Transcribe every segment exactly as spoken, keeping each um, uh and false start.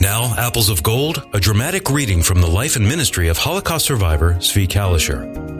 Now, Apples of Gold, a dramatic reading from the life and ministry of Holocaust survivor Zvi Kalisher.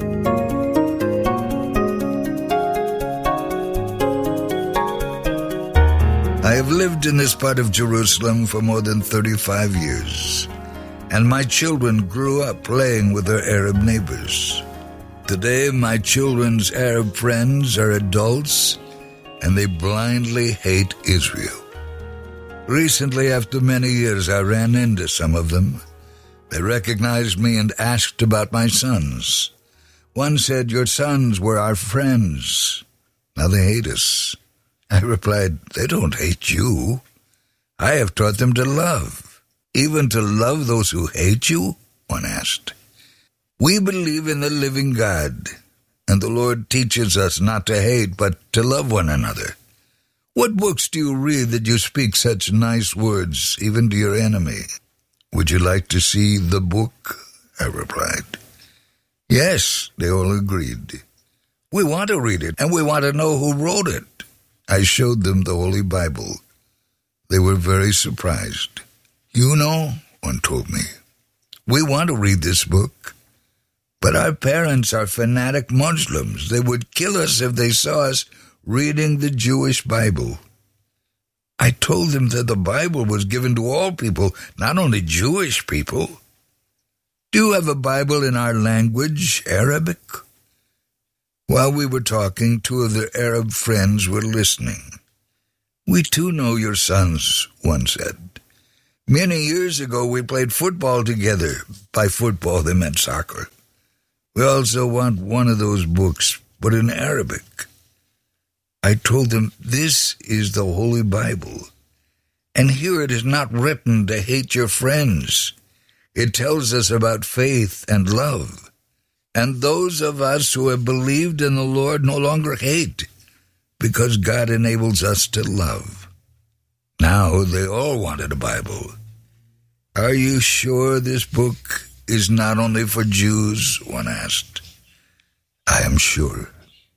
I have lived in this part of Jerusalem for more than thirty-five years, and my children grew up playing with their Arab neighbors. Today, my children's Arab friends are adults, and they blindly hate Israel. Recently, after many years, I ran into some of them. They recognized me and asked about my sons. One said, "Your sons were our friends. Now they hate us." I replied, "They don't hate you. I have taught them to love. Even to love those who hate you?" One asked. We believe in the living God, and the Lord teaches us not to hate, but to love one another. What books do you read that you speak such nice words, even to your enemy? Would you like to see the book? I replied. Yes, they all agreed. We want to read it, and we want to know who wrote it. I showed them the Holy Bible. They were very surprised. You know, one told me, we want to read this book, but our parents are fanatic Muslims. They would kill us if they saw us reading the Jewish Bible. I told them that the Bible was given to all people, not only Jewish people. Do you have a Bible in our language, Arabic? While we were talking, two of their Arab friends were listening. We too know your sons, one said. Many years ago we played football together. By football they meant soccer. We also want one of those books, but in Arabic. I told them, this is the Holy Bible, and here it is not written to hate your friends. It tells us about faith and love, and those of us who have believed in the Lord no longer hate, because God enables us to love. Now they all wanted a Bible. Are you sure this book is not only for Jews? One asked. I am sure.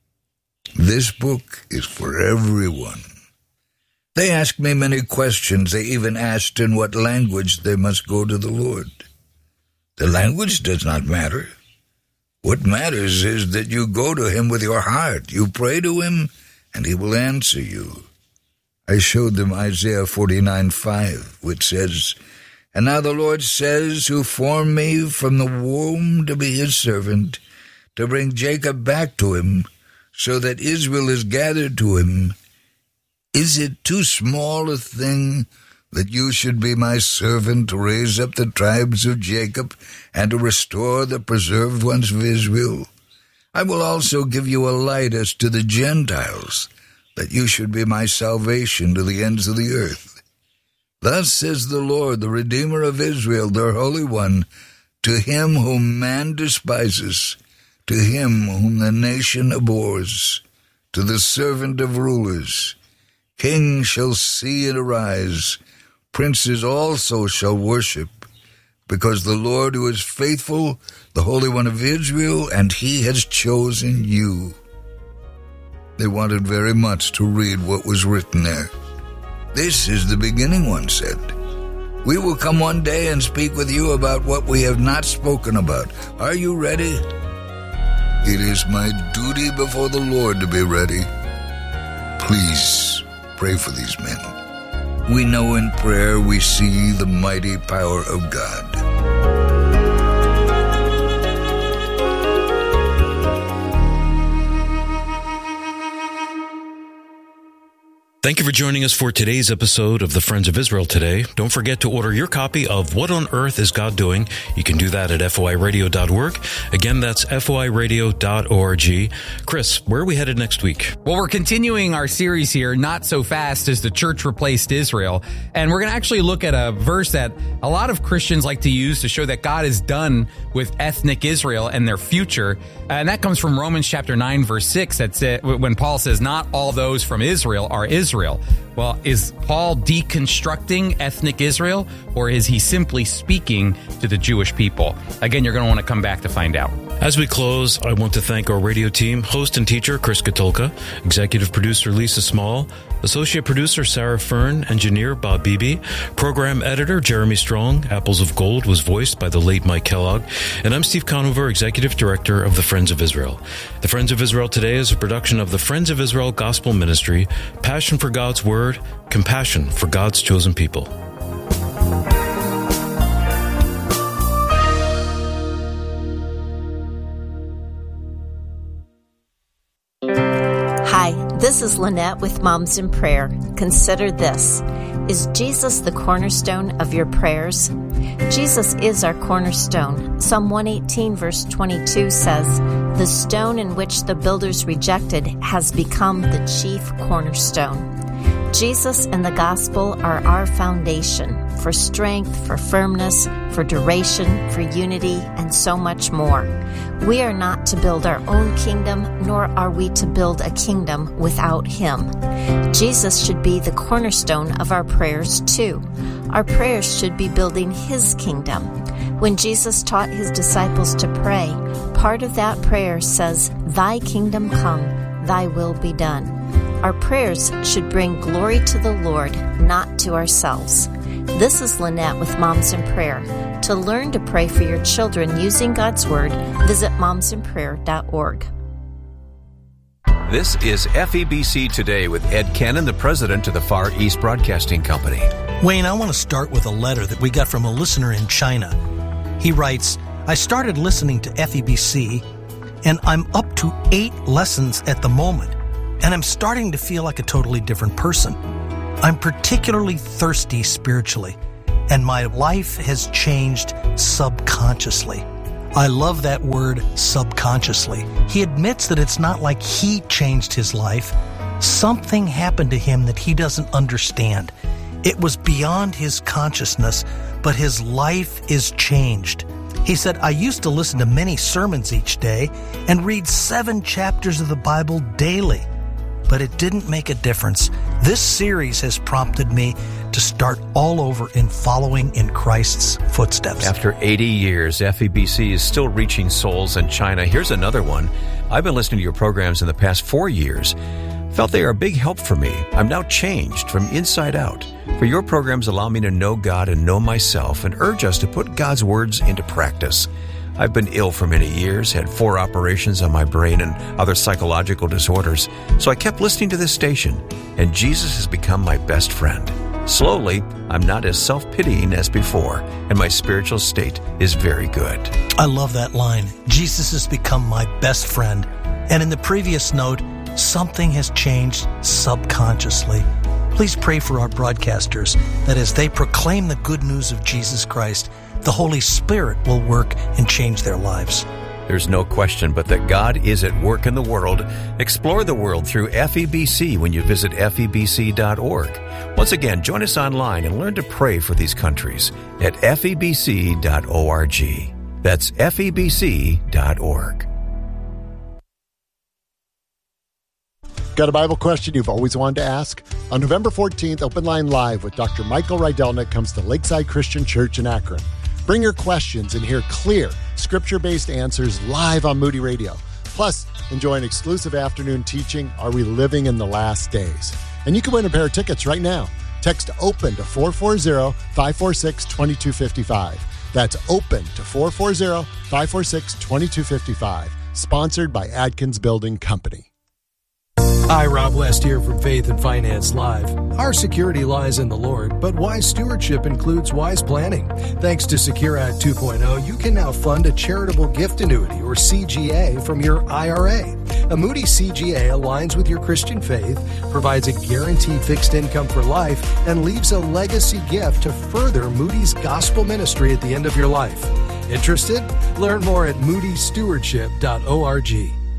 This book is for everyone. They asked me many questions. They even asked in what language they must go to the Lord. The language does not matter. What matters is that you go to Him with your heart. You pray to Him, and He will answer you. I showed them Isaiah forty-nine five, which says, And now the Lord says, who formed me from the womb to be His servant, to bring Jacob back to Him, so that Israel is gathered to Him. Is it too small a thing that you should be my servant to raise up the tribes of Jacob and to restore the preserved ones of Israel? I will also give you a light as to the Gentiles, that you should be my salvation to the ends of the earth. Thus says the Lord, the Redeemer of Israel, their Holy One, to him whom man despises, to him whom the nation abhors, to the servant of rulers. Kings shall see and arise, princes also shall worship, because the Lord who is faithful, the Holy One of Israel, and He has chosen you. They wanted very much to read what was written there. This is the beginning, one said. We will come one day and speak with you about what we have not spoken about. Are you ready? It is my duty before the Lord to be ready. Please pray for these men. We know in prayer we see the mighty power of God. Thank you for joining us for today's episode of the Friends of Israel Today. Don't forget to order your copy of What on Earth is God Doing? You can do that at F O I radio dot org. Again, that's F O I radio dot org. Chris, where are we headed next week? Well, we're continuing our series here, Not So Fast as the Church Replaced Israel. And we're going to actually look at a verse that a lot of Christians like to use to show that God is done with ethnic Israel and their future. And that comes from Romans chapter nine, verse six. That's it, when Paul says, not all those from Israel are Israel. Israel. Well, is Paul deconstructing ethnic Israel, or is he simply speaking to the Jewish people? Again, you're going to want to come back to find out. As we close, I want to thank our radio team, host and teacher Chris Katulka, executive producer Lisa Small, associate producer Sarah Fern, engineer Bob Beebe, program editor Jeremy Strong. Apples of Gold was voiced by the late Mike Kellogg, and I'm Steve Conover, executive director of the Friends of Israel. The Friends of Israel Today is a production of the Friends of Israel Gospel Ministry, passion for God's Word, compassion for God's chosen people. This is Lynette with Moms in Prayer. Consider this. Is Jesus the cornerstone of your prayers? Jesus is our cornerstone. Psalm one eighteen verse twenty-two says, "The stone in which the builders rejected has become the chief cornerstone." Jesus and the gospel are our foundation for strength, for firmness, for duration, for unity, and so much more. We are not to build our own kingdom, nor are we to build a kingdom without Him. Jesus should be the cornerstone of our prayers too. Our prayers should be building His kingdom. When Jesus taught His disciples to pray, part of that prayer says, "Thy kingdom come, thy will be done." Our prayers should bring glory to the Lord, not to ourselves. This is Lynette with Moms in Prayer. To learn to pray for your children using God's Word, visit moms in prayer dot org. This is F E B C Today with Ed Cannon, the president of the Far East Broadcasting Company. Wayne, I want to start with a letter that we got from a listener in China. He writes, "I started listening to F E B C, and I'm up to eight lessons at the moment, and I'm starting to feel like a totally different person. I'm particularly thirsty spiritually, and my life has changed subconsciously." I love that word, subconsciously. He admits that it's not like he changed his life. Something happened to him that he doesn't understand. It was beyond his consciousness, but his life is changed. He said, "I used to listen to many sermons each day and read seven chapters of the Bible daily, but it didn't make a difference. This series has prompted me to start all over in following in Christ's footsteps." After eighty years, F E B C is still reaching souls in China. Here's another one. "I've been listening to your programs in the past four years. Felt they are a big help for me. I'm now changed from inside out. For your programs allow me to know God and know myself and urge us to put God's words into practice. I've been ill for many years, had four operations on my brain and other psychological disorders. So I kept listening to this station, and Jesus has become my best friend. Slowly, I'm not as self-pitying as before, and my spiritual state is very good." I love that line. Jesus has become my best friend. And in the previous note, something has changed subconsciously. Please pray for our broadcasters that as they proclaim the good news of Jesus Christ, the Holy Spirit will work and change their lives. There's no question but that God is at work in the world. Explore the world through F E B C when you visit F E B C dot org. Once again, join us online and learn to pray for these countries at F E B C dot org. That's F E B C dot org. Got a Bible question you've always wanted to ask? On November fourteenth, Open Line Live with Doctor Michael Rydelnik comes to Lakeside Christian Church in Akron. Bring your questions and hear clear, scripture-based answers live on Moody Radio. Plus, enjoy an exclusive afternoon teaching, Are We Living in the Last Days? And you can win a pair of tickets right now. Text OPEN to four four zero, five four six, two two five five. That's OPEN to four four zero, five four six, two two five five. Sponsored by Adkins Building Company. Hi, Rob West here from Faith and Finance Live. Our security lies in the Lord, but wise stewardship includes wise planning. Thanks to Secure Act two point oh, you can now fund a charitable gift annuity, or C G A, from your I R A. A Moody C G A aligns with your Christian faith, provides a guaranteed fixed income for life, and leaves a legacy gift to further Moody's gospel ministry at the end of your life. Interested? Learn more at moody stewardship dot org.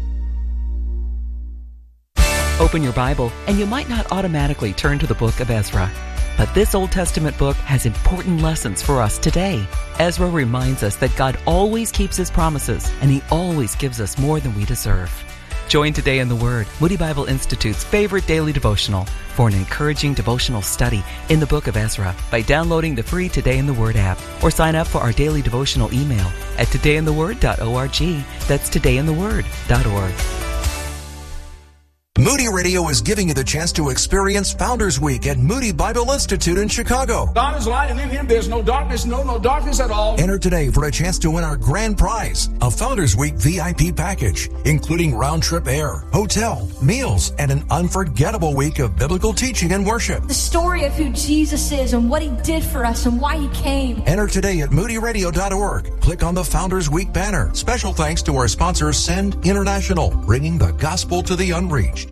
Open your Bible, and you might not automatically turn to the book of Ezra. But this Old Testament book has important lessons for us today. Ezra reminds us that God always keeps His promises, and He always gives us more than we deserve. Join Today in the Word, Moody Bible Institute's favorite daily devotional, for an encouraging devotional study in the book of Ezra by downloading the free Today in the Word app, or sign up for our daily devotional email at today in the word dot org. That's today in the word dot org. Moody Radio is giving you the chance to experience Founders Week at Moody Bible Institute in Chicago. God is light, and in Him there's no darkness, no, no darkness at all. Enter today for a chance to win our grand prize, a Founders Week V I P package, including round-trip air, hotel, meals, and an unforgettable week of biblical teaching and worship. The story of who Jesus is and what He did for us and why He came. Enter today at moody radio dot org. Click on the Founders Week banner. Special thanks to our sponsor, Send International, bringing the gospel to the unreached.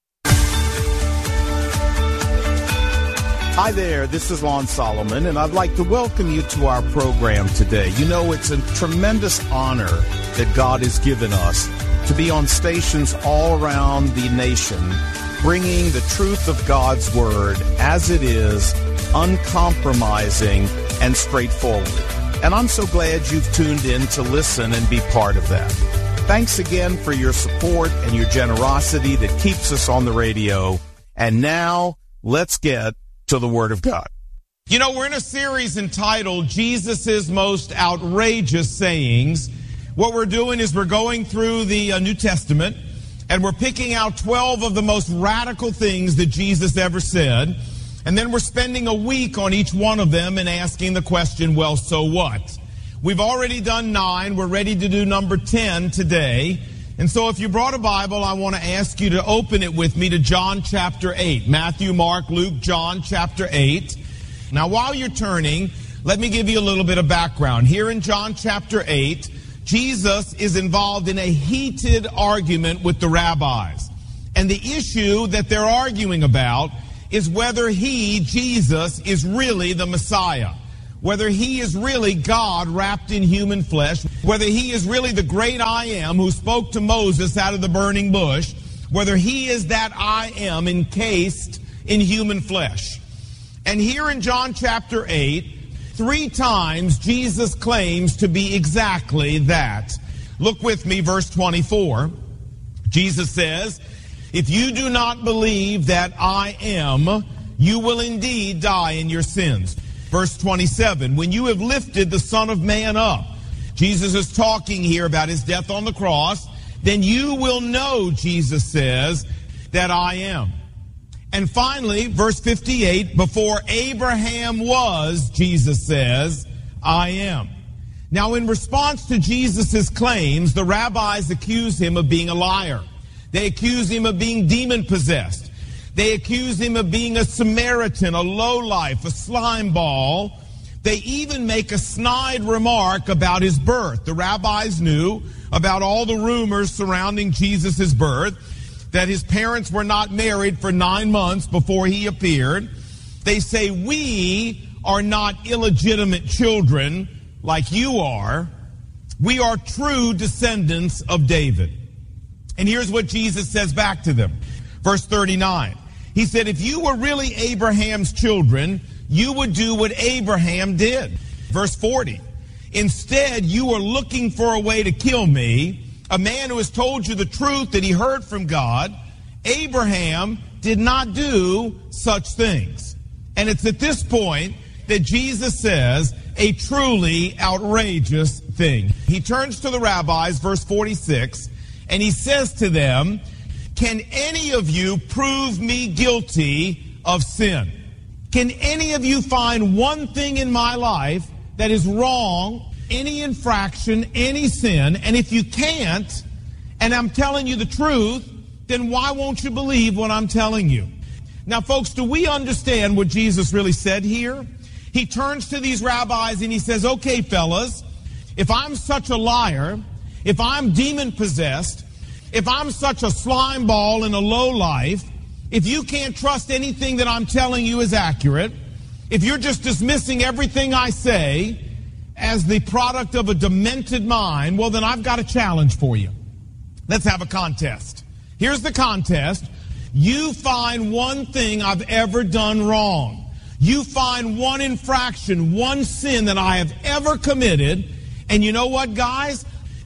Hi there, this is Lon Solomon, and I'd like to welcome you to our program today. You know, it's a tremendous honor that God has given us to be on stations all around the nation, bringing the truth of God's Word as it is, uncompromising and straightforward. And I'm so glad you've tuned in to listen and be part of that. Thanks again for your support and your generosity that keeps us on the radio. And now, let's get to the Word of God. You know, we're in a series entitled Jesus' Most Outrageous Sayings. What we're doing is we're going through the uh, New Testament, and we're picking out twelve of the most radical things that Jesus ever said. And then we're spending a week on each one of them and asking the question, well, so what? We've already done nine. We're ready to do number ten today. And so if you brought a Bible, I want to ask you to open it with me to John chapter eight. Matthew, Mark, Luke, John chapter eight. Now, while you're turning, let me give you a little bit of background. Here in John chapter eight, Jesus is involved in a heated argument with the rabbis. And the issue that they're arguing about is whether he, Jesus, is really the Messiah. Whether he is really God wrapped in human flesh, whether he is really the great I Am who spoke to Moses out of the burning bush, whether he is that I Am encased in human flesh. And here in John chapter eight, three times Jesus claims to be exactly that. Look with me, verse twenty-four. Jesus says, if you do not believe that I am, you will indeed die in your sins. Verse twenty-seven, when you have lifted the Son of Man up, Jesus is talking here about his death on the cross, then you will know, Jesus says, that I am. And finally, verse fifty-eight, before Abraham was, Jesus says, I am. Now, in response to Jesus' claims, the rabbis accuse him of being a liar. They accuse him of being demon-possessed. They accuse him of being a Samaritan, a lowlife, a slime ball. They even make a snide remark about his birth. The rabbis knew about all the rumors surrounding Jesus' birth, that his parents were not married for nine months before he appeared. They say, we are not illegitimate children like you are. We are true descendants of David. And here's what Jesus says back to them. Verse thirty-nine. He said, if you were really Abraham's children, you would do what Abraham did. Verse forty. Instead, you are looking for a way to kill me, a man who has told you the truth that he heard from God. Abraham did not do such things. And it's at this point that Jesus says a truly outrageous thing. He turns to the rabbis, verse forty-six, and he says to them, can any of you prove me guilty of sin? Can any of you find one thing in my life that is wrong, any infraction, any sin? And if you can't, and I'm telling you the truth, then why won't you believe what I'm telling you? Now, folks, do we understand what Jesus really said here? He turns to these rabbis and he says, okay, fellas, if I'm such a liar, if I'm demon-possessed, if I'm such a slime ball in a low life, if you can't trust anything that I'm telling you is accurate, if you're just dismissing everything I say as the product of a demented mind, well, then I've got a challenge for you. Let's have a contest. Here's the contest. You find one thing I've ever done wrong. You find one infraction, one sin that I have ever committed, and you know what, guys?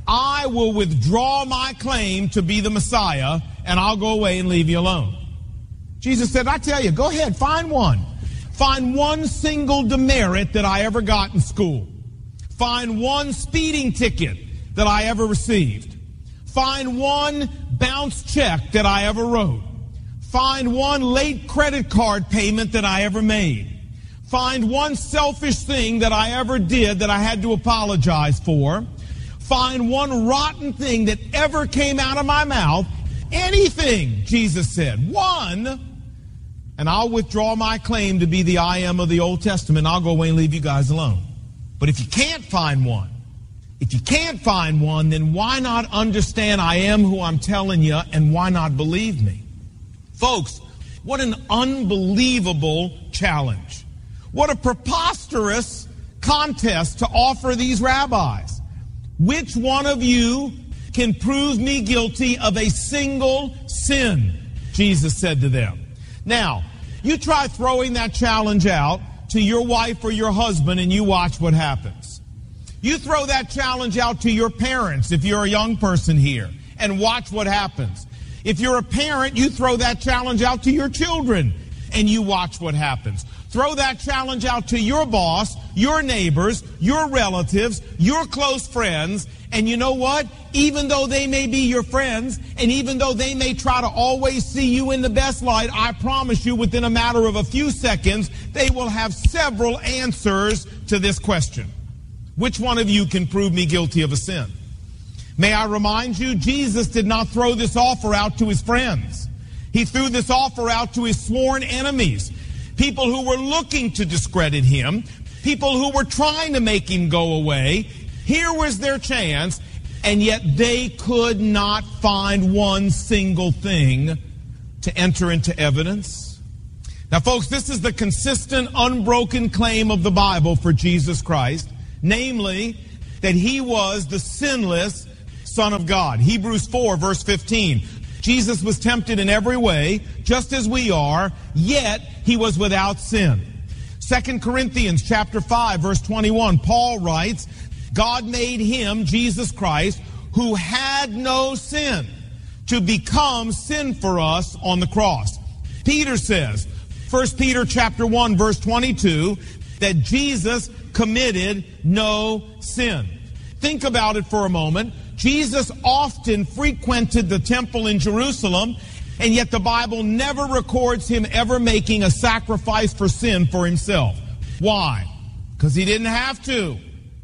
I will withdraw my claim to be the Messiah, and I'll go away and leave you alone. Jesus said, I tell you, go ahead, find one. Find one single demerit that I ever got in school. Find one speeding ticket that I ever received. Find one bounce check that I ever wrote. Find one late credit card payment that I ever made. Find one selfish thing that I ever did that I had to apologize for. Find one rotten thing that ever came out of my mouth. Anything, Jesus said. One. And I'll withdraw my claim to be the I am of the Old Testament. I'll go away and leave you guys alone. But if you can't find one, if you can't find one, then why not understand I am who I'm telling you, and why not believe me? Folks, what an unbelievable challenge. What a preposterous contest to offer these rabbis. Which one of you can prove me guilty of a single sin? Jesus said to them. Now, you try throwing that challenge out to your wife or your husband, and you watch what happens. You throw that challenge out to your parents if you're a young person here, and watch what happens. If you're a parent, you throw that challenge out to your children, and you watch what happens. Throw that challenge out to your boss, your neighbors, your relatives, your close friends, and you know what? Even though they may be your friends, and even though they may try to always see you in the best light, I promise you within a matter of a few seconds, they will have several answers to this question. Which one of you can prove me guilty of a sin? May I remind you, Jesus did not throw this offer out to his friends. He threw this offer out to his sworn enemies, people who were looking to discredit him, people who were trying to make him go away. Here was their chance, and yet they could not find one single thing to enter into evidence. Now, folks, this is the consistent, unbroken claim of the Bible for Jesus Christ, namely that he was the sinless Son of God. Hebrews four, verse fifteen. Jesus was tempted in every way, just as we are, yet he was without sin. Second Corinthians chapter five, verse twenty-one, Paul writes, God made him, Jesus Christ, who had no sin, to become sin for us on the cross. Peter says, First Peter chapter one, verse twenty-two, that Jesus committed no sin. Think about it for a moment. Jesus often frequented the temple in Jerusalem, and yet the Bible never records him ever making a sacrifice for sin for himself. Why? Because he didn't have to.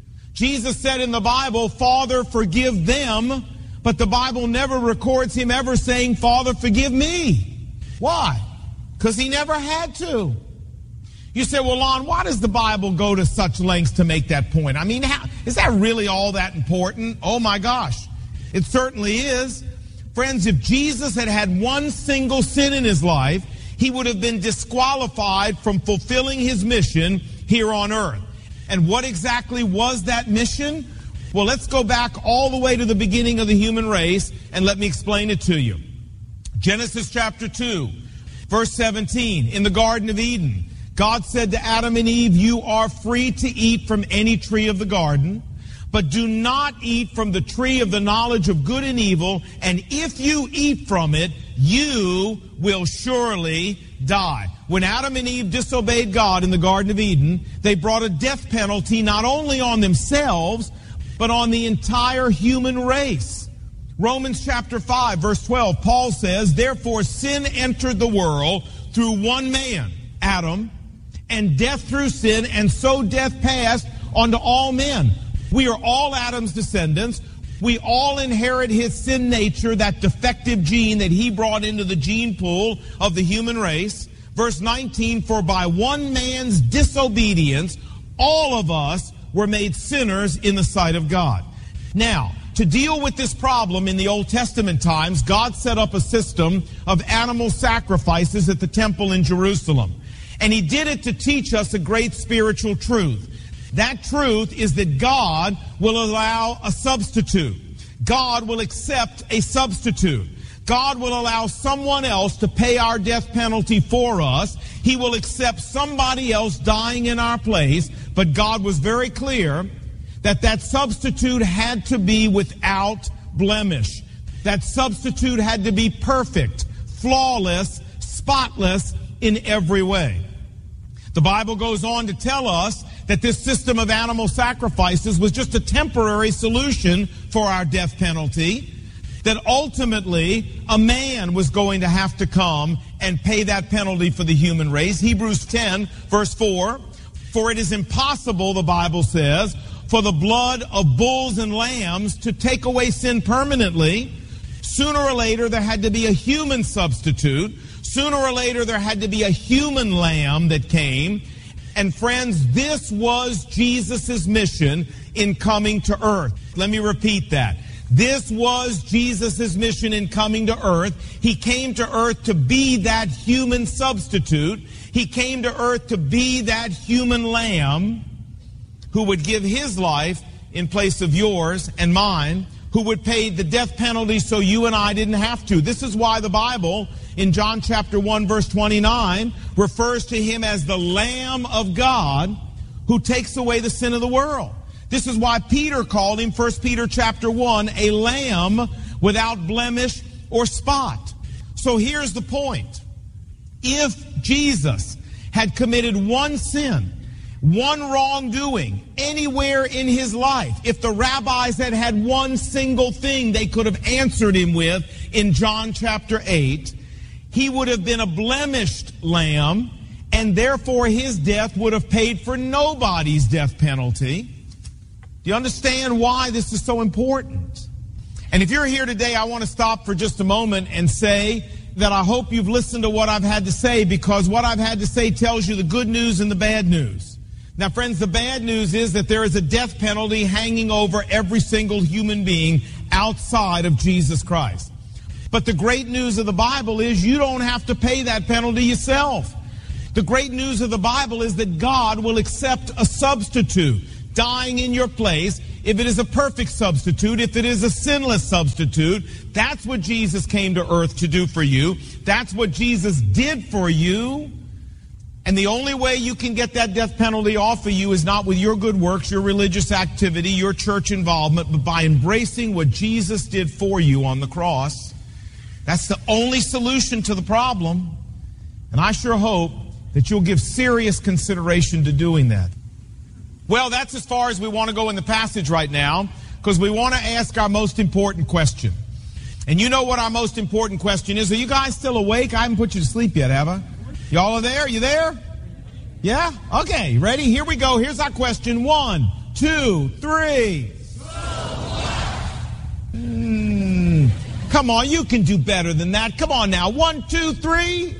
Jesus said in the Bible, Father, forgive them, but the Bible never records him ever saying, Father, forgive me. Why? Because he never had to. You say, well, Lon, why does the Bible go to such lengths to make that point? I mean, how, is that really all that important? Oh, my gosh. It certainly is. Friends, if Jesus had had one single sin in his life, he would have been disqualified from fulfilling his mission here on earth. And what exactly was that mission? Well, let's go back all the way to the beginning of the human race, and let me explain it to you. Genesis chapter two, verse seventeen, in the Garden of Eden, God said to Adam and Eve, you are free to eat from any tree of the garden, but do not eat from the tree of the knowledge of good and evil, and if you eat from it, you will surely die. When Adam and Eve disobeyed God in the Garden of Eden, they brought a death penalty not only on themselves, but on the entire human race. Romans chapter five, verse twelve, Paul says, therefore sin entered the world through one man, Adam, and death through sin, and so death passed onto all men. We are all Adam's descendants. We all inherit his sin nature, that defective gene that he brought into the gene pool of the human race. Verse nineteen, for by one man's disobedience, all of us were made sinners in the sight of God. Now, to deal with this problem in the Old Testament times, God set up a system of animal sacrifices at the temple in Jerusalem. And he did it to teach us a great spiritual truth. That truth is that God will allow a substitute. God will accept a substitute. God will allow someone else to pay our death penalty for us. He will accept somebody else dying in our place. But God was very clear that that substitute had to be without blemish. That substitute had to be perfect, flawless, spotless in every way. The Bible goes on to tell us that this system of animal sacrifices was just a temporary solution for our death penalty, that ultimately a man was going to have to come and pay that penalty for the human race. Hebrews ten, verse four, for it is impossible, the Bible says, for the blood of bulls and lambs to take away sin permanently. Sooner or later there had to be a human substitute. Sooner or later there had to be a human lamb that came. And friends, this was Jesus' mission in coming to earth. Let me repeat that. This was Jesus' mission in coming to earth. He came to earth to be that human substitute. He came to earth to be that human lamb who would give his life in place of yours and mine, who would pay the death penalty so you and I didn't have to. This is why the Bible in John chapter one verse twenty-nine refers to him as the Lamb of God who takes away the sin of the world. This is why Peter called him, First Peter chapter one, a lamb without blemish or spot. So here's the point. If Jesus had committed one sin, one wrongdoing anywhere in his life, if the rabbis had had one single thing they could have answered him with in John chapter eight, he would have been a blemished lamb, and therefore his death would have paid for nobody's death penalty. Do you understand why this is so important? And if you're here today, I want to stop for just a moment and say that I hope you've listened to what I've had to say, because what I've had to say tells you the good news and the bad news. Now, friends, the bad news is that there is a death penalty hanging over every single human being outside of Jesus Christ. But the great news of the Bible is you don't have to pay that penalty yourself. The great news of the Bible is that God will accept a substitute dying in your place. If it is a perfect substitute, if it is a sinless substitute, that's what Jesus came to earth to do for you. That's what Jesus did for you. And the only way you can get that death penalty off of you is not with your good works, your religious activity, your church involvement, but by embracing what Jesus did for you on the cross. That's the only solution to the problem. And I sure hope that you'll give serious consideration to doing that. Well, that's as far as we want to go in the passage right now, because we want to ask our most important question. And you know what our most important question is. Are you guys still awake? I haven't put you to sleep yet, have I? Y'all are there? You there? Yeah? Okay, ready? Here we go. Here's our question. One, two, three. Mm, come on, you can do better than that. Come on now. One, two, three.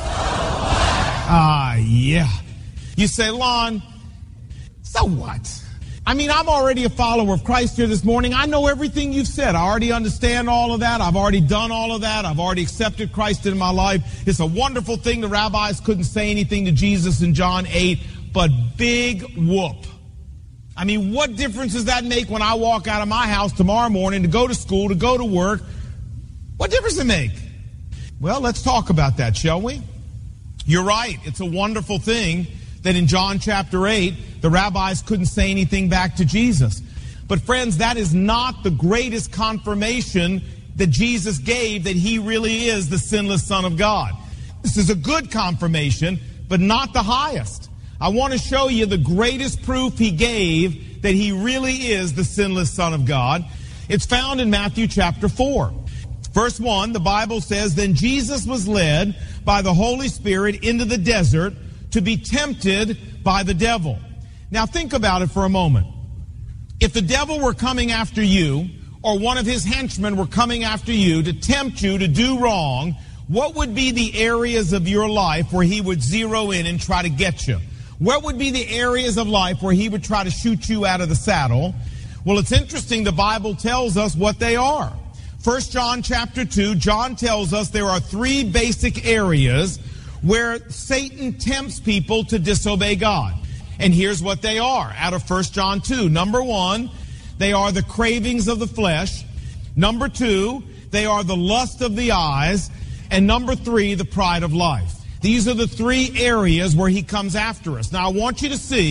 Ah, yeah. You say, Lon, so what? I mean, I'm already a follower of Christ here this morning. I know everything you've said. I already understand all of that. I've already done all of that. I've already accepted Christ in my life. It's a wonderful thing. The rabbis couldn't say anything to Jesus in John eight, but big whoop. I mean, what difference does that make when I walk out of my house tomorrow morning to go to school, to go to work? What difference does it make? Well, let's talk about that, shall we? You're right. It's a wonderful thing that in John chapter eight, the rabbis couldn't say anything back to Jesus. But friends, that is not the greatest confirmation that Jesus gave that he really is the sinless Son of God. This is a good confirmation, but not the highest. I want to show you the greatest proof he gave that he really is the sinless Son of God. It's found in Matthew chapter four. Verse one, the Bible says, then Jesus was led by the Holy Spirit into the desert to be tempted by the devil. Now think about it for a moment. If the devil were coming after you, or one of his henchmen were coming after you to tempt you to do wrong, what would be the areas of your life where he would zero in and try to get you? What would be the areas of life where he would try to shoot you out of the saddle? Well, it's interesting, the Bible tells us what they are. First John chapter two, John tells us there are three basic areas where Satan tempts people to disobey God. And here's what they are out of First John two. Number one, they are the cravings of the flesh. Number two, they are the lust of the eyes. And number three, the pride of life. These are the three areas where he comes after us. Now, I want you to see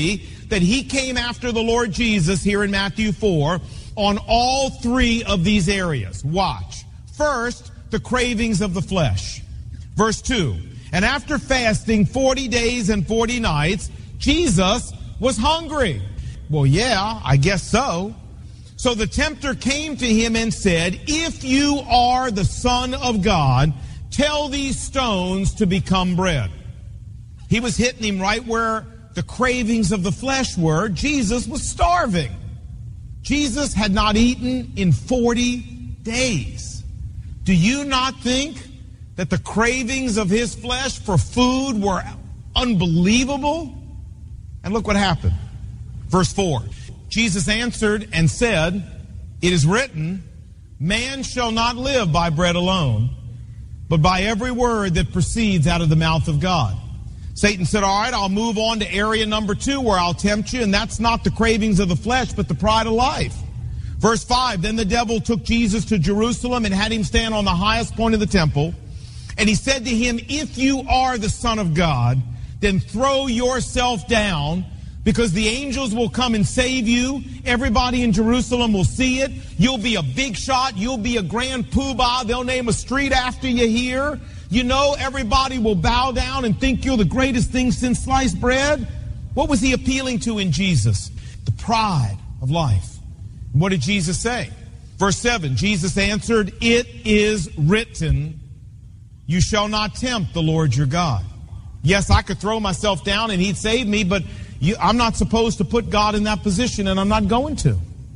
that he came after the Lord Jesus here in Matthew four on all three of these areas. Watch. First, the cravings of the flesh. Verse two, and after fasting forty days and forty nights, Jesus was hungry. Well, yeah, I guess so. So the tempter came to him and said, if you are the Son of God, tell these stones to become bread. He was hitting him right where the cravings of the flesh were. Jesus was starving. Jesus had not eaten in forty days. Do you not think that the cravings of his flesh for food were unbelievable? And look what happened. Verse four, Jesus answered and said, it is written, man shall not live by bread alone, but by every word that proceeds out of the mouth of God. Satan said, all right, I'll move on to area number two where I'll tempt you, and that's not the cravings of the flesh, but the pride of life. Verse five, then the devil took Jesus to Jerusalem and had him stand on the highest point of the temple. And he said to him, if you are the Son of God, then throw yourself down, because the angels will come and save you. Everybody in Jerusalem will see it. You'll be a big shot. You'll be a grand poobah. They'll name a street after you here. You know, everybody will bow down and think you're the greatest thing since sliced bread. What was he appealing to in Jesus? The pride of life. What did Jesus say? Verse seven, Jesus answered, it is written, you shall not tempt the Lord your God. Yes, I could throw myself down and he'd save me, but you, I'm not supposed to put God in that position, and I'm not going to.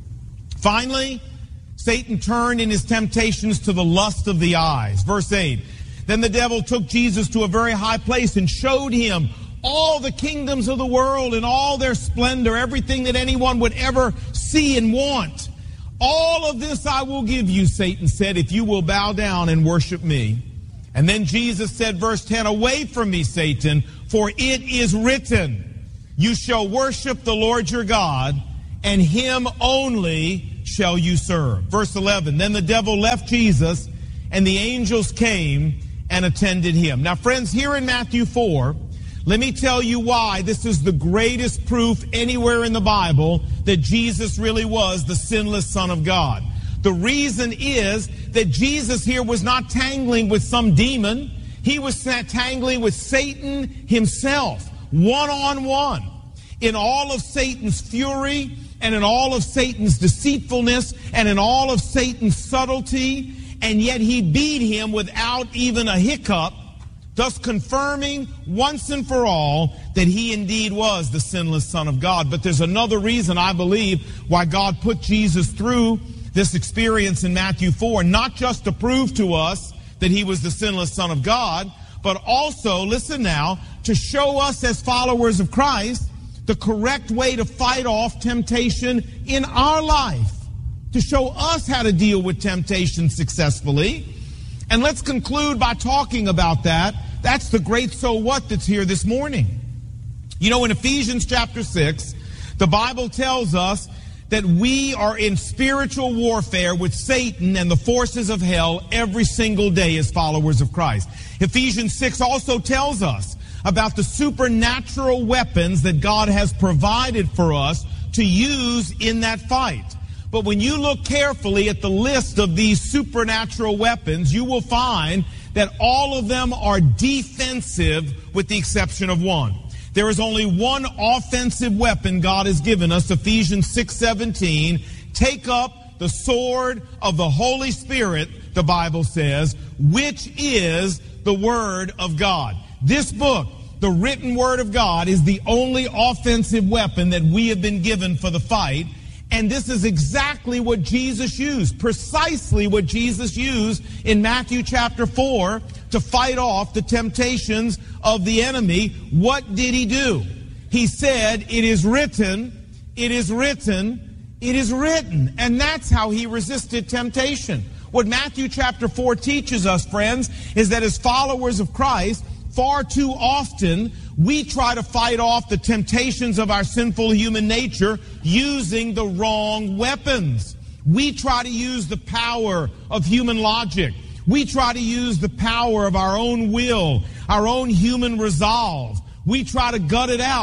Finally, Satan turned in his temptations to the lust of the eyes. Verse eight, then the devil took Jesus to a very high place and showed him all the kingdoms of the world and all their splendor, everything that anyone would ever see and want. All of this I will give you, Satan said, if you will bow down and worship me. And then Jesus said, verse ten, away from me, Satan, for it is written, you shall worship the Lord your God, and him only shall you serve. Verse eleven, then the devil left Jesus, and the angels came and attended him. Now, friends, here in Matthew four, let me tell you why this is the greatest proof anywhere in the Bible that Jesus really was the sinless Son of God. The reason is that Jesus here was not tangling with some demon. He was tangling with Satan himself, one-on-one. In all of Satan's fury, and in all of Satan's deceitfulness, and in all of Satan's subtlety, and yet he beat him without even a hiccup, thus confirming once and for all that he indeed was the sinless Son of God. But there's another reason, I believe, why God put Jesus through this experience in Matthew four, not just to prove to us that he was the sinless Son of God, but also, listen now, to show us as followers of Christ the correct way to fight off temptation in our life, to show us how to deal with temptation successfully. And let's conclude by talking about that. That's the great so what that's here this morning. You know, in Ephesians chapter six, the Bible tells us that we are in spiritual warfare with Satan and the forces of hell every single day as followers of Christ. Ephesians six also tells us about the supernatural weapons that God has provided for us to use in that fight. But when you look carefully at the list of these supernatural weapons, you will find that all of them are defensive with the exception of one. There is only one offensive weapon God has given us, Ephesians six seventeen. Take up the sword of the Holy Spirit, the Bible says, which is the Word of God. This book, the written Word of God, is the only offensive weapon that we have been given for the fight. And this is exactly what Jesus used, precisely what Jesus used in Matthew chapter four to fight off the temptations of the enemy. What did he do? He said, it is written, it is written, it is written. And that's how he resisted temptation. What Matthew chapter four teaches us, friends, is that as followers of Christ, far too often we try to fight off the temptations of our sinful human nature using the wrong weapons. We try to use the power of human logic. We try to use the power of our own will, our own human resolve. We try to gut it out.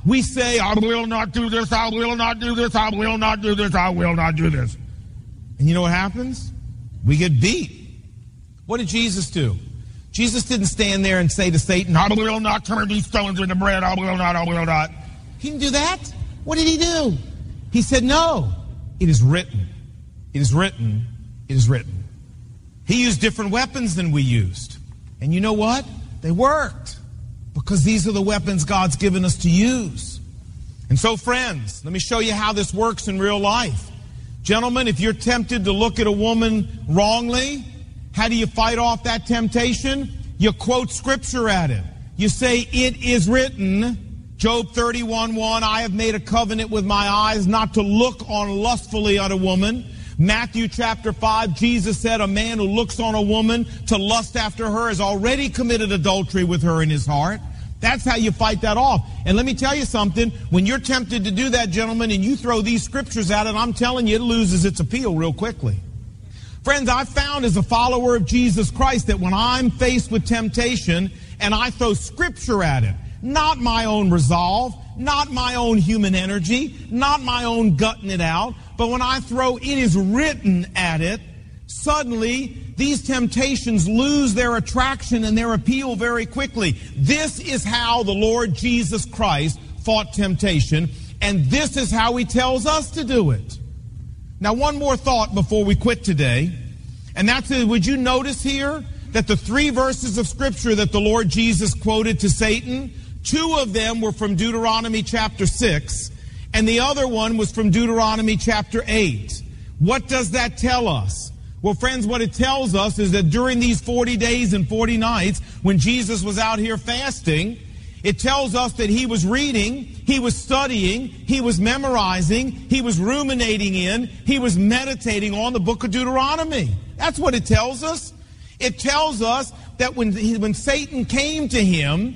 We say, I will not do this, I will not do this, I will not do this, I will not do this. And you know what happens? We get beat. What did Jesus do? Jesus didn't stand there and say to Satan, I will not turn these stones into bread, I will not, I will not. He didn't do that. What did he do? He said, no, it is written. It is written. It is written. He used different weapons than we used. And you know what? They worked. Because these are the weapons God's given us to use. And so, friends, let me show you how this works in real life. Gentlemen, if you're tempted to look at a woman wrongly, how do you fight off that temptation? You quote Scripture at it. You say, it is written, Job thirty-one one, I have made a covenant with my eyes not to look on lustfully at a woman. Matthew chapter five, Jesus said, a man who looks on a woman to lust after her has already committed adultery with her in his heart. That's how you fight that off. And let me tell you something, when you're tempted to do that, gentlemen, and you throw these scriptures at it, I'm telling you, it loses its appeal real quickly. Friends, I've found as a follower of Jesus Christ that when I'm faced with temptation and I throw scripture at it, not my own resolve, not my own human energy, not my own gutting it out, but when I throw it is written at it, suddenly these temptations lose their attraction and their appeal very quickly. This is how the Lord Jesus Christ fought temptation, and this is how he tells us to do it. Now, one more thought before we quit today, and that's it. Would you notice here that the three verses of Scripture that the Lord Jesus quoted to Satan, two of them were from Deuteronomy chapter six, and the other one was from Deuteronomy chapter eight. What does that tell us? Well, friends, what it tells us is that during these forty days and forty nights, when Jesus was out here fasting, it tells us that he was reading, he was studying, he was memorizing, he was ruminating in, he was meditating on the book of Deuteronomy. That's what it tells us. It tells us that when, he, when Satan came to him,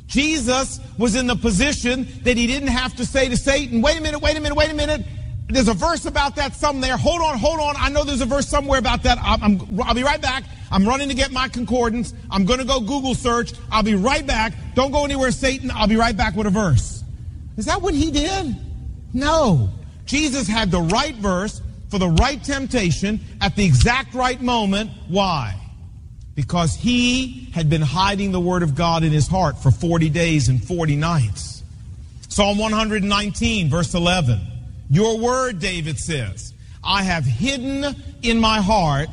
Jesus was in the position that he didn't have to say to Satan, wait a minute, wait a minute, wait a minute. There's a verse about that somewhere. Hold on, hold on. I know there's a verse somewhere about that. I'm, I'm, I'll be right back. I'm running to get my concordance. I'm going to go Google search. I'll be right back. Don't go anywhere, Satan. I'll be right back with a verse. Is that what he did? No. Jesus had the right verse for the right temptation at the exact right moment. Why? Because he had been hiding the word of God in his heart for forty days and forty nights. Psalm one nineteen, verse eleven. Your word, David says, I have hidden in my heart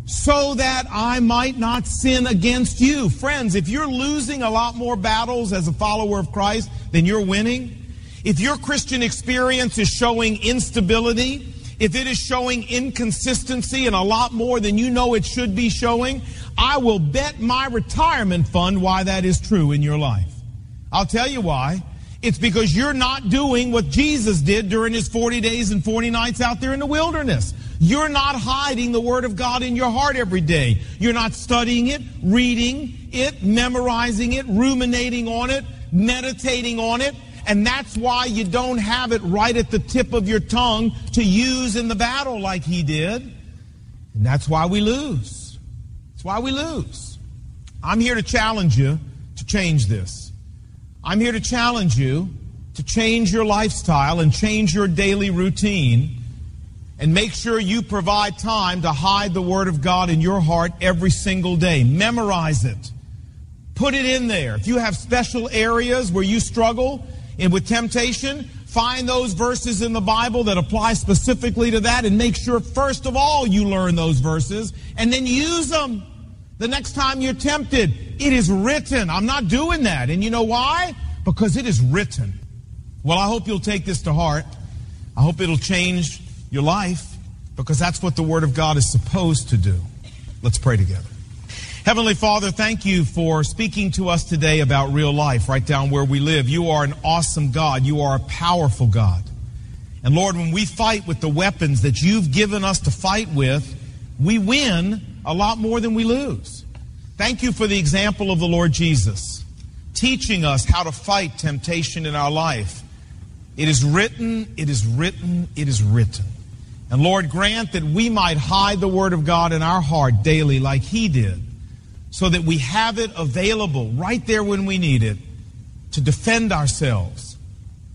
so that I might not sin against you. Friends, if you're losing a lot more battles as a follower of Christ than you're winning, if your Christian experience is showing instability, if it is showing inconsistency and a lot more than you know it should be showing, I will bet my retirement fund why that is true in your life. I'll tell you why. It's because you're not doing what Jesus did during his forty days and forty nights out there in the wilderness. You're not hiding the Word of God in your heart every day. You're not studying it, reading it, memorizing it, ruminating on it, meditating on it. And that's why you don't have it right at the tip of your tongue to use in the battle like he did. And that's why we lose. That's why we lose. I'm here to challenge you to change this. I'm here to challenge you to change your lifestyle and change your daily routine and make sure you provide time to hide the Word of God in your heart every single day. Memorize it. Put it in there. If you have special areas where you struggle and with temptation, find those verses in the Bible that apply specifically to that and make sure, first of all, you learn those verses and then use them. The next time you're tempted, it is written. I'm not doing that. And you know why? Because it is written. Well, I hope you'll take this to heart. I hope it'll change your life because that's what the Word of God is supposed to do. Let's pray together. Heavenly Father, thank you for speaking to us today about real life right down where we live. You are an awesome God. You are a powerful God. And Lord, when we fight with the weapons that you've given us to fight with, we win a lot more than we lose. Thank you for the example of the Lord Jesus, teaching us how to fight temptation in our life. It is written, it is written, it is written. And Lord, grant that we might hide the Word of God in our heart daily like he did, so that we have it available right there when we need it to defend ourselves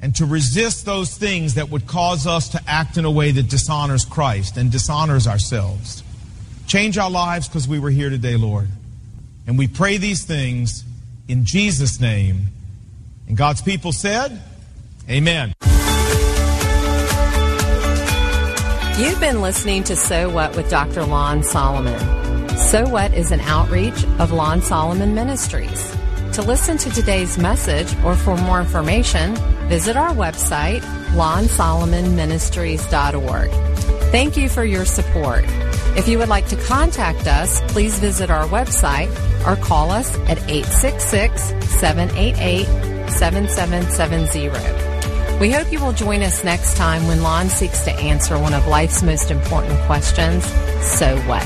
and to resist those things that would cause us to act in a way that dishonors Christ and dishonors ourselves. Change our lives because we were here today, Lord. And we pray these things in Jesus' name. And God's people said, amen. You've been listening to So What with Doctor Lon Solomon. So What is an outreach of Lon Solomon Ministries. To listen to today's message or for more information, visit our website, lon solomon ministries dot org. Thank you for your support. If you would like to contact us, please visit our website or call us at eight six six, seven eight eight, seven seven seven zero. We hope you will join us next time when Lon seeks to answer one of life's most important questions, so what?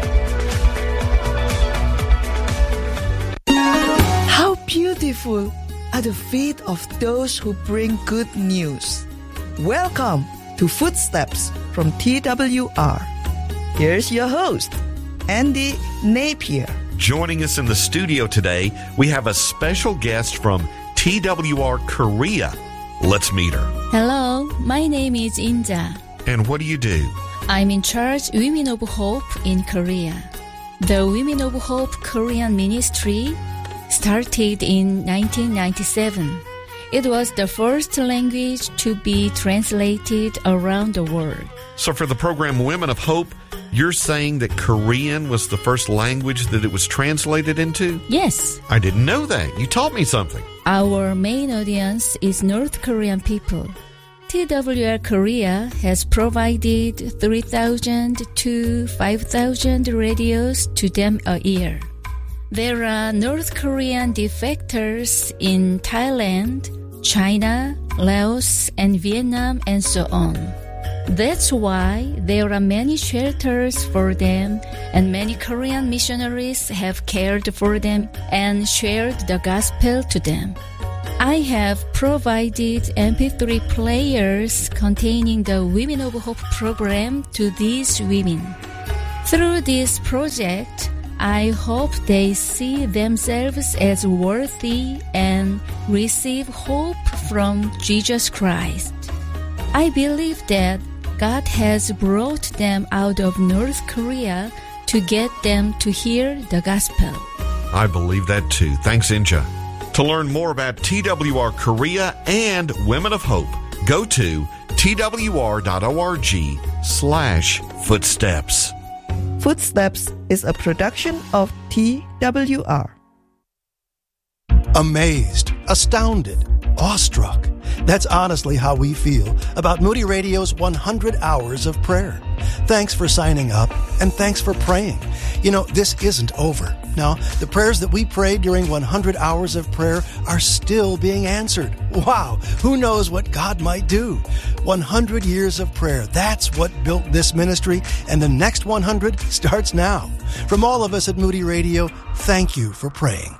How beautiful are the feet of those who bring good news. Welcome to Footsteps from T W R. Here's your host, Andy Napier. Joining us in the studio today, we have a special guest from T W R Korea. Let's meet her. Hello, my name is Inja. And what do you do? I'm in charge Women of Hope in Korea. The Women of Hope Korean Ministry started in nineteen ninety-seven. It was the first language to be translated around the world. So for the program Women of Hope, you're saying that Korean was the first language that it was translated into? Yes. I didn't know that. You taught me something. Our main audience is North Korean people. T W R Korea has provided three thousand to five thousand radios to them a year. There are North Korean defectors in Thailand, China, Laos, and Vietnam, and so on. That's why there are many shelters for them, and many Korean missionaries have cared for them and shared the gospel to them. I have provided M P three players containing the Women of Hope program to these women. Through this project, I hope they see themselves as worthy and receive hope from Jesus Christ. I believe that God has brought them out of North Korea to get them to hear the gospel. I believe that too. Thanks, Inja. To learn more about T W R Korea and Women of Hope, go to twr.org slash footsteps. Footsteps is a production of T W R. Amazed, astounded, awestruck. That's honestly how we feel about Moody Radio's one hundred hours of prayer. Thanks for signing up, and thanks for praying. You know, this isn't over. Now, the prayers that we prayed during one hundred hours of prayer are still being answered. Wow, who knows what God might do? one hundred years of prayer, that's what built this ministry, and the next one hundred starts now. From all of us at Moody Radio, thank you for praying.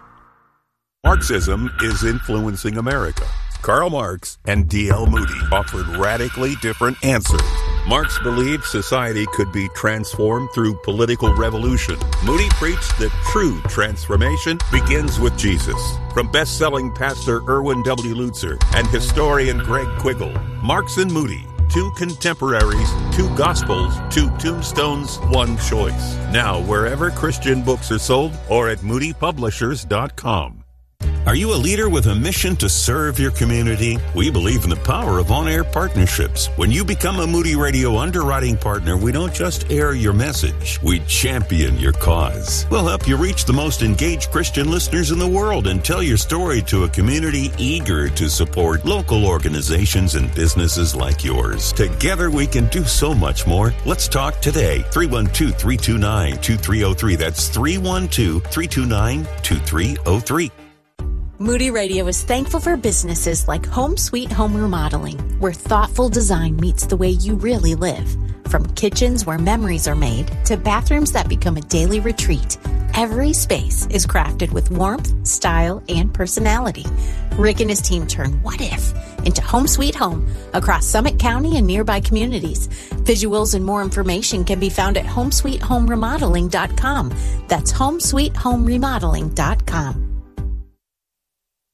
Marxism is influencing America. Karl Marx and D L Moody offered radically different answers. Marx believed society could be transformed through political revolution. Moody preached that true transformation begins with Jesus. From best-selling pastor Erwin W. Lutzer and historian Greg Quiggle, Marx and Moody, two contemporaries, two gospels, two tombstones, one choice. Now, wherever Christian books are sold or at moody publishers dot com. Are you a leader with a mission to serve your community? We believe in the power of on-air partnerships. When you become a Moody Radio underwriting partner, we don't just air your message, we champion your cause. We'll help you reach the most engaged Christian listeners in the world and tell your story to a community eager to support local organizations and businesses like yours. Together we can do so much more. Let's talk today. three one two, three two nine, two three zero three. That's three one two, three two nine, two three zero three. Moody Radio is thankful for businesses like Home Sweet Home Remodeling, where thoughtful design meets the way you really live. From kitchens where memories are made to bathrooms that become a daily retreat, every space is crafted with warmth, style, and personality. Rick and his team turn what if into Home Sweet Home across Summit County and nearby communities. Visuals and more information can be found at home sweet home remodeling dot com. That's home sweet home remodeling dot com.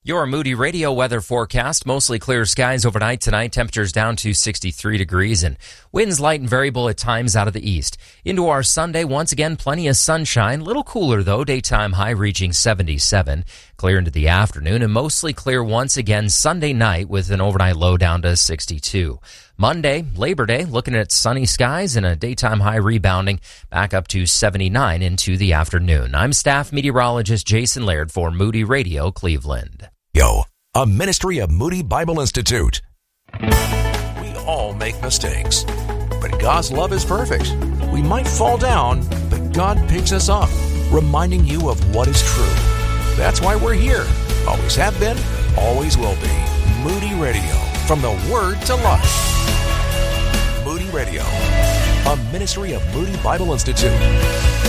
Your Moody Radio weather forecast. Mostly clear skies overnight tonight. Temperatures down to sixty-three degrees and winds light and variable at times out of the east. Into our Sunday, once again, plenty of sunshine. Little cooler though. Daytime high reaching seventy-seven. Clear into the afternoon and mostly clear once again Sunday night with an overnight low down to sixty-two. Monday, Labor Day, looking at sunny skies and a daytime high rebounding back up to seventy-nine into the afternoon. I'm staff meteorologist Jason Laird for Moody Radio Cleveland. Yo, a ministry of Moody Bible Institute. We all make mistakes, but God's love is perfect. We might fall down, but God picks us up, reminding you of what is true. That's why we're here. Always have been, always will be. Moody Radio, from the Word to life. Moody Radio, a ministry of Moody Bible Institute.